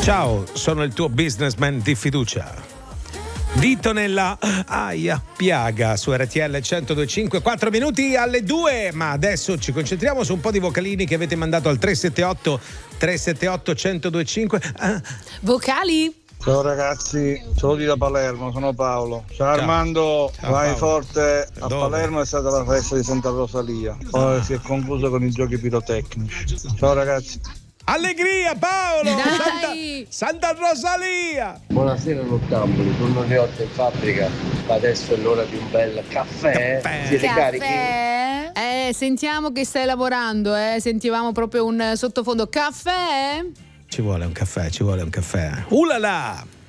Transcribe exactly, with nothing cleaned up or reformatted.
Ciao, sono il tuo businessman di fiducia. Dito nella aia piaga su R T L centodue e cinque, quattro minuti alle due, ma adesso ci concentriamo su un po' di vocalini che avete mandato al tre sette otto tre sette otto uno zero due cinque. Ah. Vocali? Ciao ragazzi, saluti da Palermo, sono Paolo. Ciao, Ciao. Armando, Ciao, vai Paolo. Forte. A Dove? Palermo è stata la festa di Santa Rosalia, poi ah. si è concluso con i giochi pirotecnici. Ciao ragazzi. Allegria Paolo! Santa, Santa Rosalia! Buonasera Nottamboli, turno alle otto in fabbrica, adesso è l'ora di un bel caffè. caffè. Siete caffè. carichi? Eh, sentiamo che stai lavorando, eh. Sentivamo proprio un sottofondo. Caffè? Ci vuole un caffè, ci vuole un caffè. Ulala!